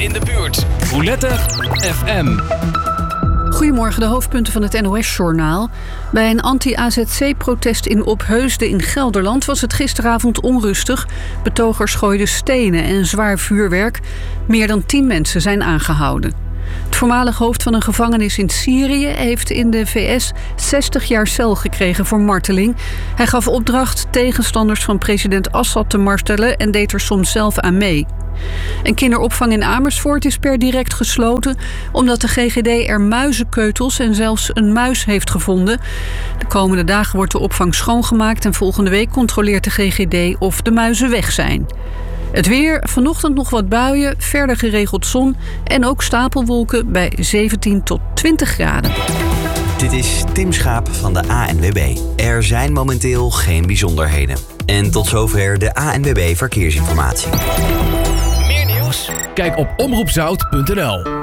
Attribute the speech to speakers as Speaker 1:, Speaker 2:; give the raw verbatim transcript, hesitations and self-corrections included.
Speaker 1: in de buurt. Roulette F M.
Speaker 2: Goedemorgen, de hoofdpunten van het N O S-journaal. Bij een anti-A Z C-protest in Opheusden in Gelderland was het gisteravond onrustig. Betogers gooiden stenen en zwaar vuurwerk. Meer dan tien mensen zijn aangehouden. Het voormalig hoofd van een gevangenis in Syrië heeft in de V S zestig jaar cel gekregen voor marteling. Hij gaf opdracht tegenstanders van president Assad te martelen en deed er soms zelf aan mee. Een kinderopvang in Amersfoort is per direct gesloten omdat de G G D er muizenkeutels en zelfs een muis heeft gevonden. De komende dagen wordt de opvang schoongemaakt en volgende week controleert de G G D of de muizen weg zijn. Het weer, vanochtend nog wat buien, verder geregeld zon en ook stapelwolken bij zeventien tot twintig graden.
Speaker 3: Dit is Tim Schaap van de A N W B. Er zijn momenteel geen bijzonderheden. En tot zover de A N W B Verkeersinformatie.
Speaker 1: Meer nieuws? Kijk op omroep zout punt n l.